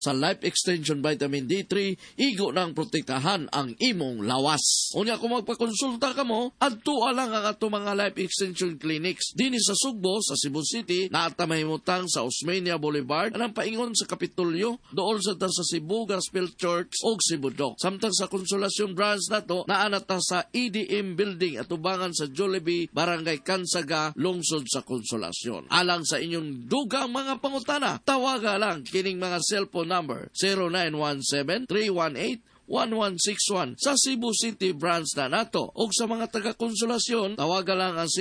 Sa Life Extension Vitamin D3, igo nang protektahan ang imong lawas. Unya kung magpakonsulta ka mo, adto lang ang ato mga Life Extension Clinics. Dini sa Sugbo, sa Cebu City, naata mahimutang sa Osmeña Boulevard, anang paingon sa Kapitolyo, doon sa Cebu Gospel Church o Cebu Doc. Samtang sa Consolacion Branch nato, naanata sa EDM Building at ubangan sa Jollibee, Barangay Kansaga, lungsod sa Consolacion. Alang sa inyong dugang mga pangutana, tawaga lang kining mga cellphone number 0917-318-1161 sa Cebu City branch na nato. O sa mga taga-Konsolasyon, tawaga lang ang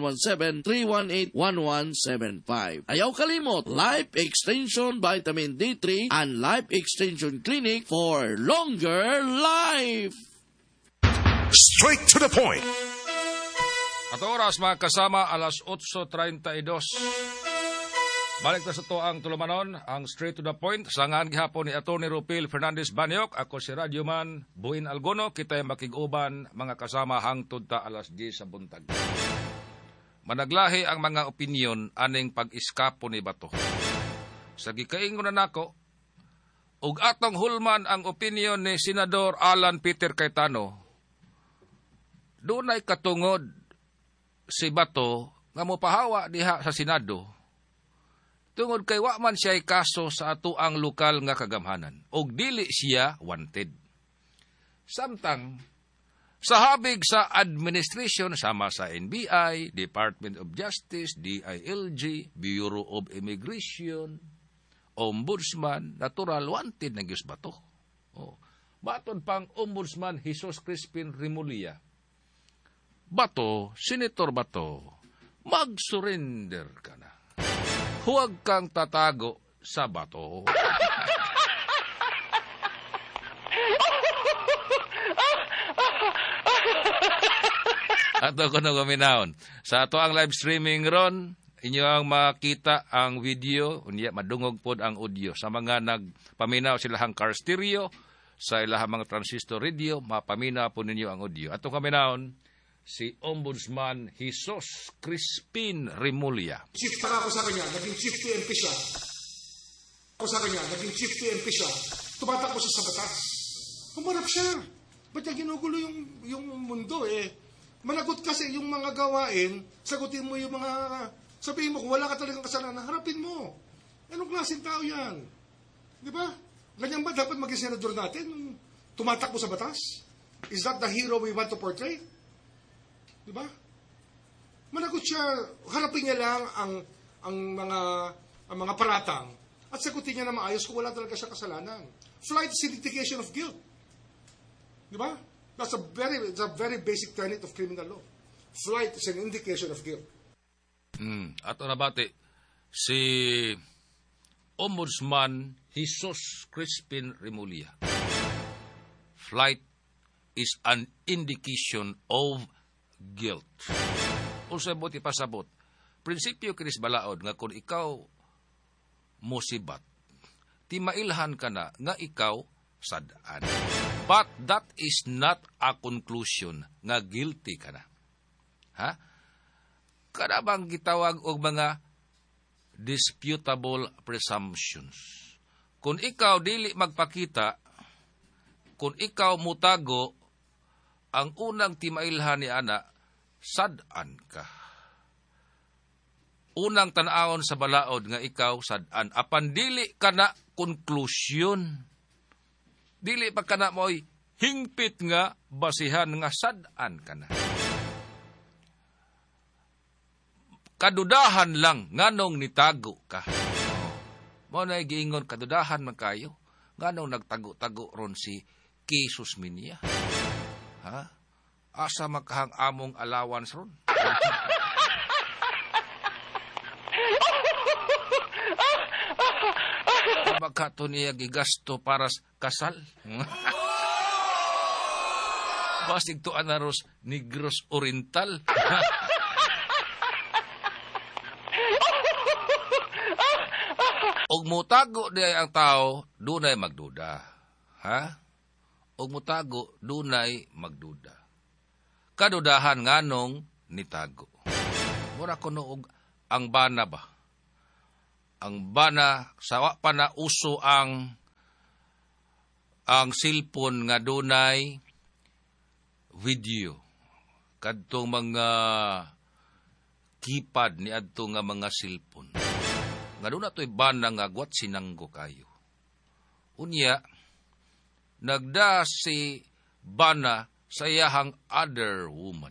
0917-318-1175. Ayaw kalimot, Life Extension Vitamin D3 and Life Extension Clinic for longer life. Straight to the point. At oras mga kasama, alas 8:32. Balik na sa to ang tulumanon, ang Straight to the Point. Sangaan gihapon ni Atty. Rupil Fernandez Banyok. Ako si Radyoman Buin Algono. Kita'y makig-uban mga kasama hangtod ta alas 10 sa buntag. Managlahi ang mga opinyon aning pag-iskapo ni Bato. Sa gikaingon na nako, ug atong hulman ang opinyon ni Senador Alan Peter Cayetano, dunay katungod si Bato nga mopahawa diha sa Senado. Tungod kay wa man siya kaso sa ato ang lokal nga kagamhanan. Og dili siya wanted. Samtang, sa habig sa administration sama sa NBI, Department of Justice, DILG, Bureau of Immigration, Ombudsman, natural wanted na Diyos Bato. Baton pang Ombudsman Jesus Crispin Remulla. Bato, Senator Bato, mag-surrender ka na. Huwag kang tatago sa bato. Ato ko na guminahon. Sa ato ang live streaming ron, inyo ang makita ang video, unya madungog pod ang audio. Sa mga nagpaminaw silahang car stereo, sa ilahang mga transistor radio, mapaminaw po ninyo ang audio. Ato kaminahon, si Ombudsman Jesus Crispin Remulla. Chief taka ko sa kanya, naging chief PNP siya. Tumatakbo siya sa batas. Humarap siya. Ba't niya ginugulo yung mundo eh? Managot kasi yung mga gawain, sagutin mo yung mga, sabihin mo kung wala ka talagang kasalanan, harapin mo. Anong klaseng tao yan? Di ba? Ganyan ba dapat maging senador natin? Tumatakbo sa batas? Is that the hero we want to portray? Diba? Managot siya, harapin niya lang ang mga paratang at sagutin niya na maayos kung wala talaga siya kasalanan. Flight is indication of guilt. Diba? That's a very basic tenet of criminal law. Flight is an indication of guilt. Ato nabati, si Ombudsman Jesus Crispin Remulla. Flight is an indication of guilt. Usa buti pasabot. Prinsipyo kinis balaod nga kung ikaw musibat, ti mailhan ka na nga ikaw sadaan. But that is not a conclusion nga guilty ka na. Ha? Kada bang gitawag og mga disputable presumptions. Kung ikaw dili magpakita, kung ikaw mutago, ang unang timailhan ni ana, sad-an ka. Unang tanawon sa balaod nga ikaw sad-an. Apan dili ka na konklusyon. Dili pa ka na mo'y hingpit nga basihan nga sad-an ka na. Kadudahan lang nganong nitago ka. Mo na giingon kadudahan man kayo. Nganong nagtago-tago ron si Jesus Minya. Ha? Asa makahang among allowance ron? Magkato niya gigasto para kasal? Basig to anaros Negros Oriental. Og mutago di ang tao, dunay magduda. Ha? Og mutago, dunay magduda. Kadudahan nganong nitago. Mura ko noog ang bana ba? Ang bana, sawa pa na uso ang ang cellphone nga dunay video kadtong mga keypad ni adto nga mga cellphone. Nga doon na to'y bana nga agwat sinanggo kayo. Unya, nagda si bana sa iyahang other woman.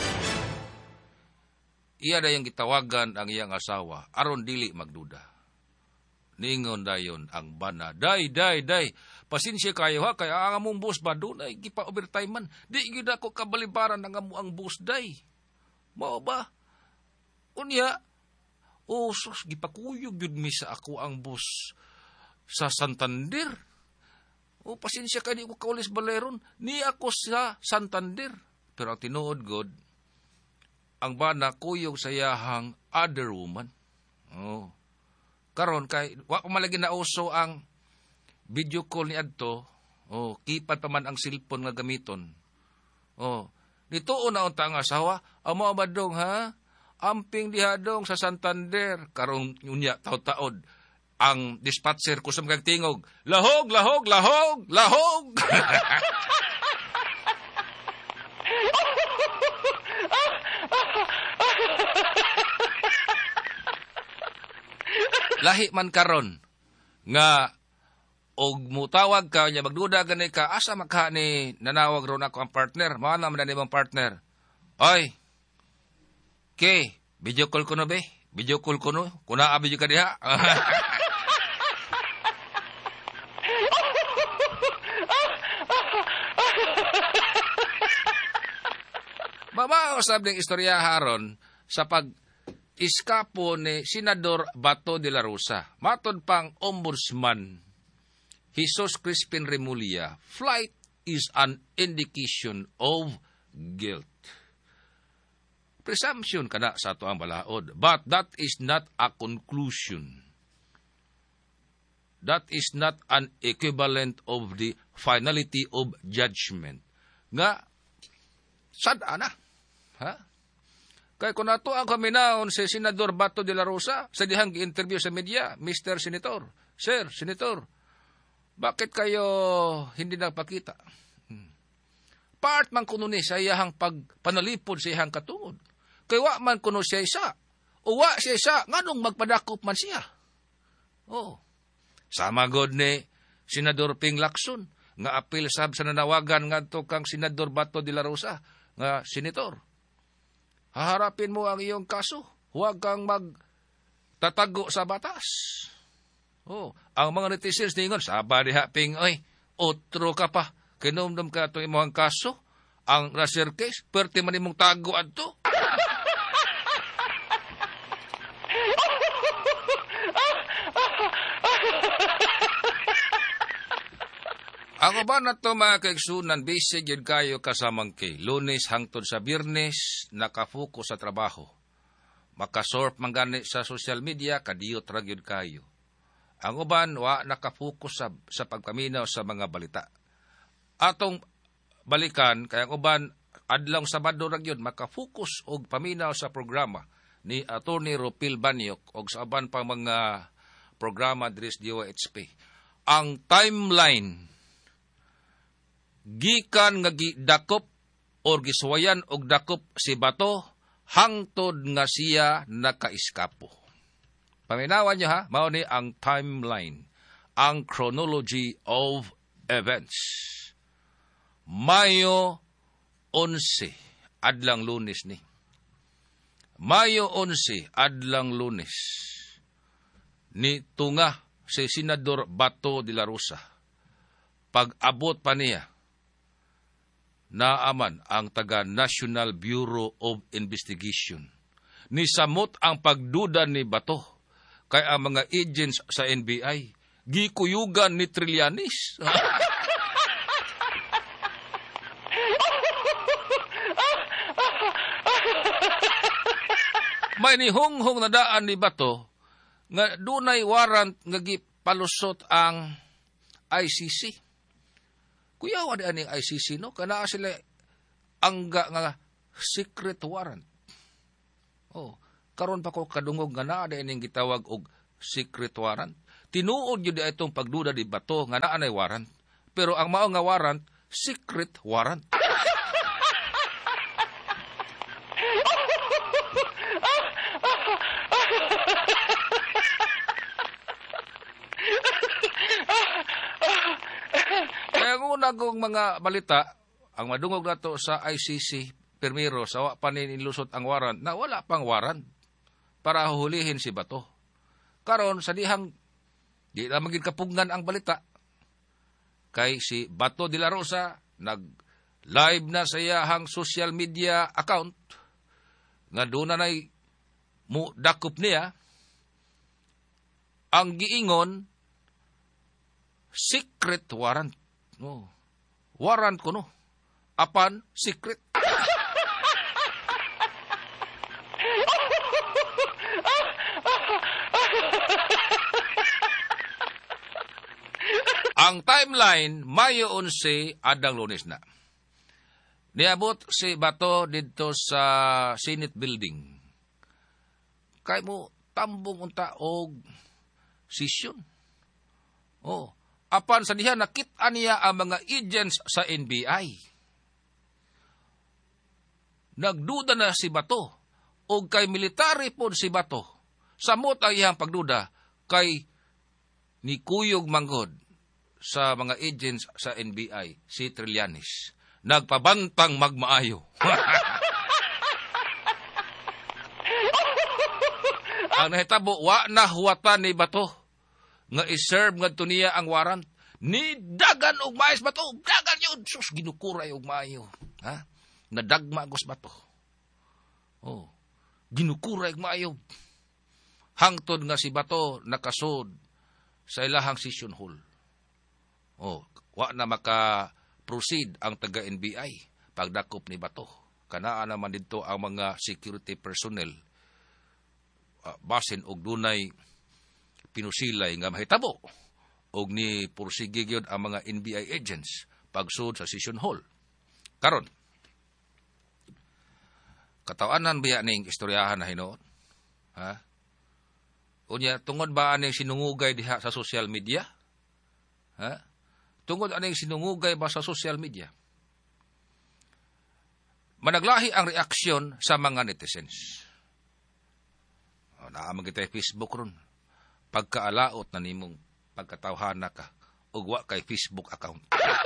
Iya da yung gitawagan ang iyang asawa, aron dili magduda. Ningon dayon ang bana, day, pasensya kayo ha, kaya ang among boss ba doon ay gipa-overtime man. Di yun ako kabalibaran ng ang boss day. Mao ba? Unya, sus, gipakuyog yun mi sa ako ang boss sa Santander. Pasensya ka, di ko kaulis baleron. Ni ako sa Santander. Pero ang tinuod, God, ang bana kuyog sa yahang other woman. Karon kay, wa pa malagi na uso ang video call ni adto. Kipad pa man ang cellphone nga gamiton. Dito una unta ang asawa, amo abadong ha? Amping dihadong sa Santander, karong unya taod-taod, ang dispatcher kusam kag tingog, lahog! Lahi man karon nga og mutawag ka nya magduda gani ka asa makha ni nanawag ron ako ang partner, mao na man imong partner. Oy, video call ko no be? Video call ko no? Kuna video ka diha? Mabao sab ning istorya haron sa pag-iskapo ni Senador Bato de la Rosa. Matod pang ombudsman Jesus Crispin Remulla, flight is an indication of guilt. Presumption kana sa ato ang balaod. But that is not a conclusion. That is not an equivalent of the finality of judgment. Nga, sada na. Ha? Kaya kung nato ang kaminaon si Senador Bato de la Rosa, sa dihang gi-interview sa media, Mr. Senator, Sir, Senator, bakit kayo hindi nagpakita? Part man kuno ni sa iyahang pagpanalipod sa iyahang katungod. Kaya wa man kuno siya isa. O wa siya isa, nganong magpadakop man siya. Sama god ni Senador Ping Lacson, nga apil sab sa nanawagan ngadto kang Senador Bato de la Rosa, nga Senator. Haharapin mo ang iyong kaso. Huwag kang magtatago sa batas. Ang mga netizens ningon, saba diha Ping, oy, otro ka pa. Kinumdum ka itong imong kaso. Ang Rasier case, pwerte man imong tago adto. Ako ba na ito mga kaigsunan, busy yun kayo kasamang kay Lunes hangtod sa Biyernes, nakafokus sa trabaho. Makasurf man gani sa social media, kadiyot ra gyud kayo. Ang uban, wa nakafokus sa pagpaminaw sa mga balita. Atong balikan, kaya ang uban, adlang Sabado ra gyud makafokus og paminaw sa programa ni Atty. Rupil Banyok og sa uban pang mga programa diri sa DOHP. Ang timeline gikan nga gidakop or gisuwayan og dakop si Bato hangtod nga siya nakaiskapo. Paminawan niyo ha, mao ni ang timeline, ang chronology of events. Mayo 11 adlang Lunes ni. Mayo 11 adlang Lunes ni tunga si Senador Bato de la Rosa. Pag-abot pa niya, naaman ang taga National Bureau of Investigation. Nisamot ang pagduda ni Bato kay ang mga agents sa NBI gikuyugan ni Trillanes. May nihonghong na daan ni Bato nga dunay warrant nga gipalusot ang ICC. Kuya, wala ang ICC, no? Kana sila angga nga secret warrant. Karon pa ko kadungog nga naa ining gitawag og secret warrant. Tinuod gyud itong pagduda ni Bato nga naa nay warrant. pero ang mao nga warrant, secret warrant. Kaya ang una kong mga balita, ang madungog na to sa ICC, permiro, sa paninlusot ang warrant, na wala pang warrant para huhulihin si Bato. Karon sa dihang, di na maging kapungan ang balita, kay si Bato de la Rosa, nag-live na sa iyahang social media account, nga doon na dakop niya, ang giingon, secret warrant. No. Warrant ko, no? Apan, secret. Ang timeline, Mayo 11, adang Lunes na. Niabot si Bato dito sa Senate Building. Kay mo, tambong unta og session. Oh, apan sa diha nakita niya ang mga agents sa NBI. Nagduda na si Bato o kay military po si Bato. Samot ang iyang pagduda kay ni Kuyog Manggod sa mga agents sa NBI, si Trillanes. Nagpabantang magmaayo. Ang nahitabo, wa na huwatan ni Bato nga iserve nga niya ang warrant. Ni dagan og mais Bato, dagan yun. Sus, ginukuray og maayo. Ha? Nadagma agos Bato. Oh, ginukuray og maayo. Hangtod nga si Bato nakasod sa ilahang session hall. Oh, wa na maka-proceed ang taga-NBI pagdakop ni Bato. Kanaa naman dito ang mga security personnel basin og dunay pinusilay nga mahitabo og ni pursige gyud ang mga NBI agents pagsud sa session hall. Karon, katawanan biya ning istoryahan na hinuon? Ha? Unya, tungod ba aning sinungugay diha sa social media? Ha? Tungod aning sinungugay ba sa social media? Managlahi ang reaksyon sa mga netizens. Naamang kita Facebook ron. Pagkaalaot na nimong pagkatawhana ka, ugwa kay Facebook account.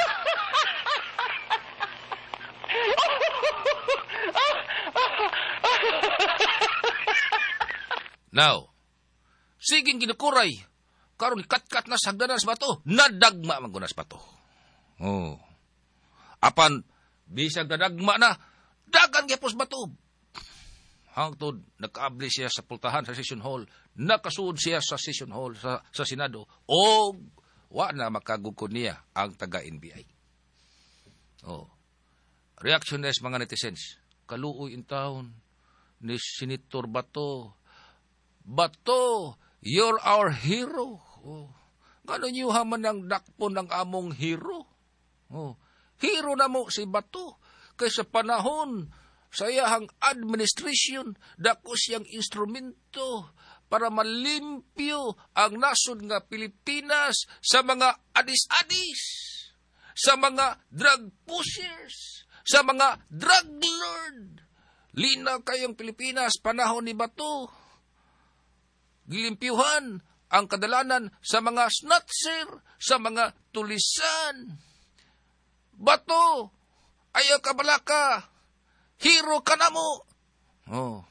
Now, siging ginukuray, karon kat-kat na sagdanan sa Bato, nadagma man gunas Bato. Oh. Apan, bisag nadagma na, dagan gyapos Bato. Hangtod, nagkaabli siya sa pultahan sa session hall, nakasuod siya sa session hall sa Senado, o wa na makagugkod niya ang taga-NBI. Oh. Reaction na mga netizens, kaluoy in town ni Senator Bato. Bato, you're our hero. Oh. Gano'n niyo haman ang dakpo ng among hero. Oh. Hero na mo si Bato, kaysa panahon sa iyahang administration, dako siyang instrumento para malimpyo ang nasod nga Pilipinas sa mga adis-adis, sa mga drug pushers, sa mga drug lord. Linaw kayong Pilipinas, panahon ni Bato. Gilimpyuhan ang kadalanan sa mga snatcher, sa mga tulisan. Bato, ayaw ka balaka. Hero ka na mo. Oh.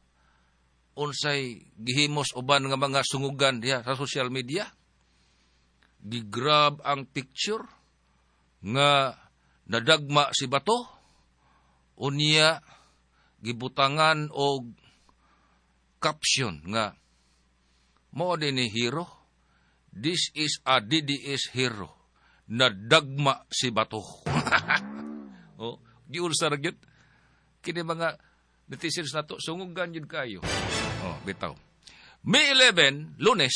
Unsay gihimos uban nga mga sungugan diha sa social media. Gigrab ang picture nga nadagma si Bato. Unya gibutangan og caption nga mo din ni hero. This is a DDS hero. Nadagma si Bato. Oh, giulsa ra gyud. Kini mga netizens na to, sungugan yun kayo. Oh, bitaw. May 11, Lunes,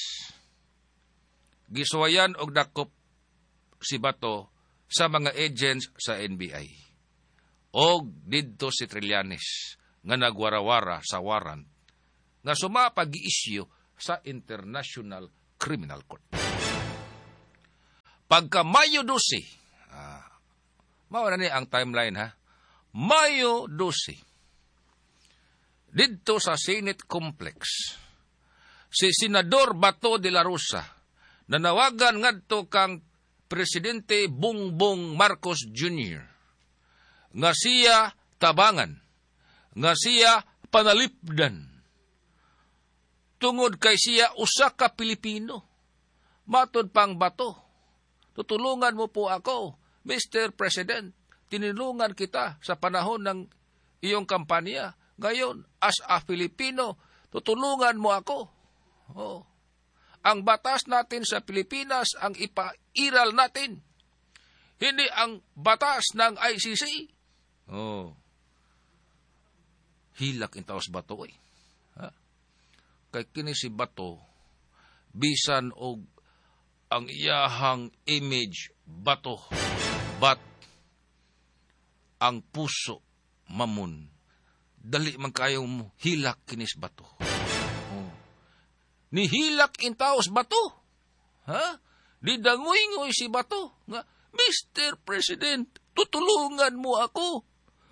giswayan og dakop si Bato sa mga agents sa NBI. Og didto si Trillanes nga nagwarawara sa warrant nga sumapag-i-issue sa International Criminal Court. Pagka Mayo 12, mao na ni ang timeline ha. Mayo 12. Dito sa Senate Complex, si Senador Bato de la Rosa, nanawagan ngadto kang Presidente Bongbong Marcos Jr. nga siya tabangan, nga siya panalipdan. Tungod kay siya usa ka Pilipino. Matod pang Bato, tutulungan mo po ako, Mr. President. Tinulungan kita sa panahon ng iyong kampanya. Ngayon, as a Filipino, tutulungan mo ako. Oh. Ang batas natin sa Pilipinas ang ipairal natin. Hindi ang batas ng ICC. Oh. Hilak in taos Bato eh. Ha? Kay kini si Bato, bisan og ang iyahang image bato, but ang puso mamon. Dali man kayong hilak kinis Bato. Oh. Ni hilak in taos Bato. Ha? Di dangoy-ngoy si Bato. Nga, Mr. President, tutulungan mo ako.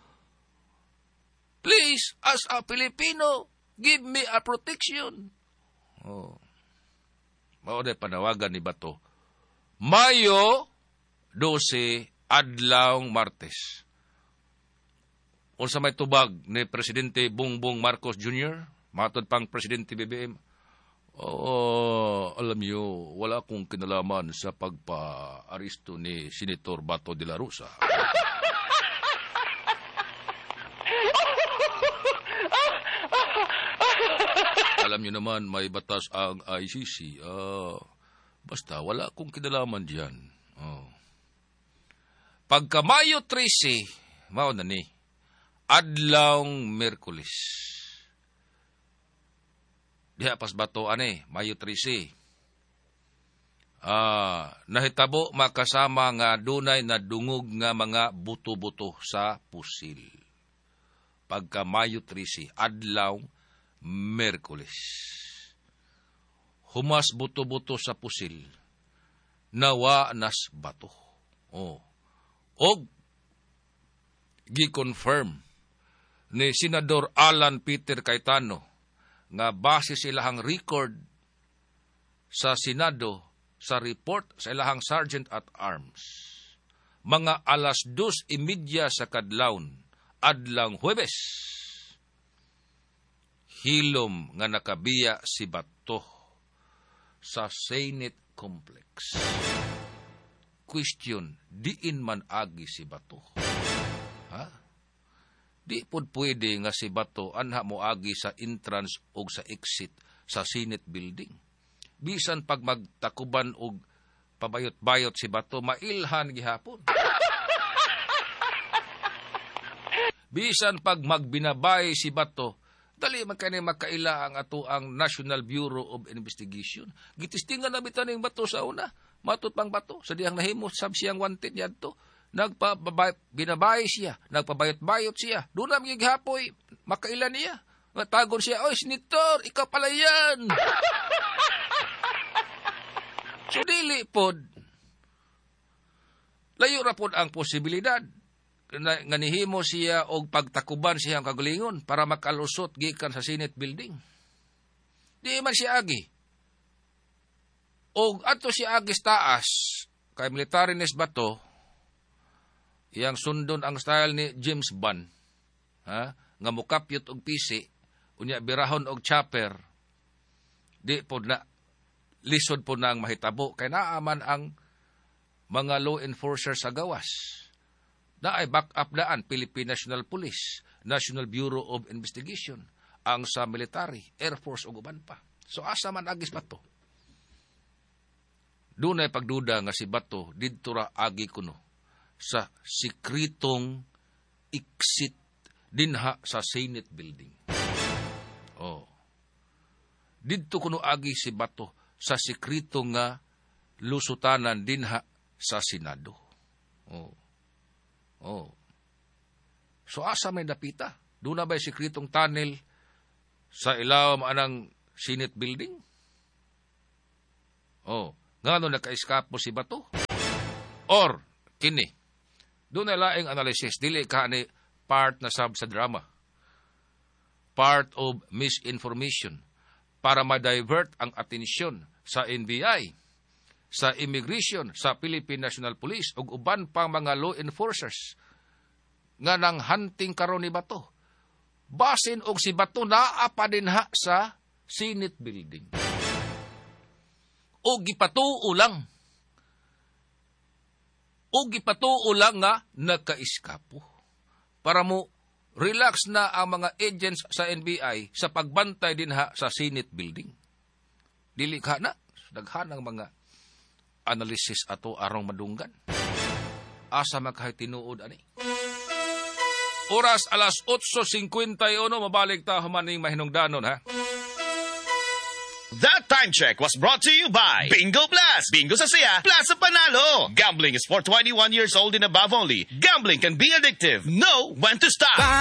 Please, as a Filipino, give me a protection. Oh. Maunay panawagan ni Bato. Mayo 12, adlawng Martes. Unsa may tubag ni Presidente Bongbong Marcos Jr., matod pang Presidente BBM, alam niyo, wala akong kinalaman sa pagpa-aristo ni Senator Bato de la Rosa. Alam niyo naman, may batas ang ICC. Basta, wala akong kinalaman diyan. Pagka Mayo 13, mao na ni, adlawng Miyerkules. Diha pas Bato Mayo 13. Nahitabo makasama nga dunay na dungog nga mga buto-buto sa pusil. Pagka Mayo 13, adlawng Miyerkules. Humas buto-buto sa pusil. Nawa nas Bato. Og gi-confirm ni Senador Alan Peter Cayetano nga base sa ilahang record sa Senado sa report sa ilahang Sergeant at Arms. Mga alas 2:30 sa kadlawon, adlang Huwebes, hilom nga nakabiya si Bato sa Senate Complex. Question, diin man agi si Bato? Ha? Di pod pwede nga si Bato anha mo agi sa entrance o sa exit sa Senate building. Bisan pag magtakuban og pabayot-bayot si Bato, mailhan gihapon. Bisan pag magbinabay si Bato, dali man kani makaila ang ato ang National Bureau of Investigation. Gitistingan na bitan ning Bato sa una. Matut pang Bato sa diyang nahimo sab siyang wanted yadto. Binabay siya, nagpabayot-bayot siya. Doon namin gighapoy, makailan niya. Tagon siya, oy, Senator, ikaw pala yan. So, dili pod. Layo ra pod ang posibilidad. Nga nihimo siya og pagtakuban siya ang kagulingon para makalusot gikan sa Senate building. Di man siya agi. Og ato siya agis taas, kay military nis Bato, iyang sundon ang style ni James Bond, nga mukapyot og pisi, unya birahon og chopper, di po na, lisod po na ang mahitabo, kay naaman ang mga law enforcers sa gawas. Na ay back up daan, Philippine National Police, National Bureau of Investigation, ang sa military, Air Force o uban pa. So asa man agis Bato? Doon ay pagduda nga si Bato, didto ra agi kuno sa sikritong exit dinha sa Senate building. Didto kuno agi si Bato sa sikritong nga lusutanan dinha sa Senado. So asa may dapita? Doon na ba'y sikritong tunnel sa ilawom anang Senate building? Nga nakaeskapo si Bato? Or, kini, doon na laing analysis, dili ka ni part na sab sa drama. Part of misinformation para ma-divert ang atensyon sa NBI, sa immigration, sa Philippine National Police, ug uban pang mga law enforcers nga nang hunting karon ni Bato. Basin og si Bato naa pa dinha sa Senate building. O gipatuo lang. O gipatuo lang nga nagkaiskapo. Para mo relax na ang mga agents sa NBI sa pagbantay dinha sa Senate building. Dili ka na daghan ang mga analysis ato arong madunggan. Asa makahay tinuod ani. Oras alas 8:51, mabalik ta humaning mahinungdanon ha. That time check was brought to you by Bingo Plus. Bingo sa saya, plus sa panalo. Gambling is for 21 years old and above only. Gambling can be addictive. Know when to stop.